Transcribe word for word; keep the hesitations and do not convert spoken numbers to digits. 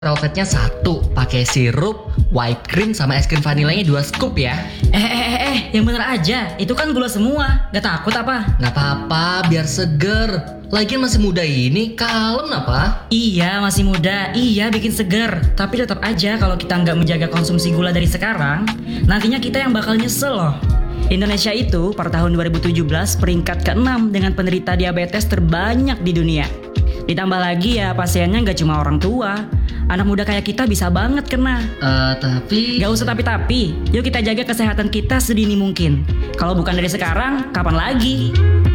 Velvetnya satu, pakai sirup, whipped cream sama es krim vanilanya dua scoop ya. Eh eh eh eh, yang bener aja. Itu kan gula semua. Gak takut apa? Nggak apa-apa, biar seger. Lagian masih muda ini, kalem apa? Iya masih muda, iya bikin seger. Tapi tetap aja kalau kita nggak menjaga konsumsi gula dari sekarang, nantinya kita yang bakal nyesel loh. Indonesia itu per tahun dua ribu tujuh belas peringkat keenam dengan penderita diabetes terbanyak di dunia. Ditambah lagi ya pasiennya nggak cuma orang tua, anak muda kayak kita bisa banget kena. Eh, tapi... Gak usah tapi-tapi, yuk kita jaga kesehatan kita sedini mungkin. Kalau bukan dari sekarang, kapan lagi?